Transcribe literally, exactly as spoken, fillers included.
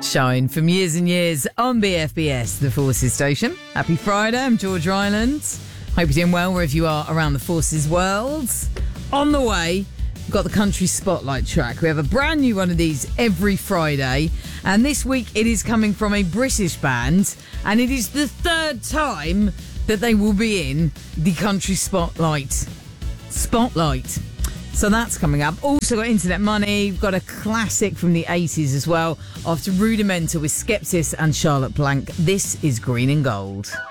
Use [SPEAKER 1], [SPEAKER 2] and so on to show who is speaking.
[SPEAKER 1] Shine from years and years on B F B S, the Forces station. Happy Friday, I'm George Ryland. Hope you're doing well wherever you are around the Forces world. On the way, we've got the Country Spotlight track. We have a brand new one of these every Friday. And this week it is coming from a British band. And it is the third time that they will be in the Country Spotlight. Spotlight. So that's coming up. Also got Internet Money. We've got a classic from the eighties as well. After Rudimental with Skeptis and Charlotte Blanc. This is Green and Gold.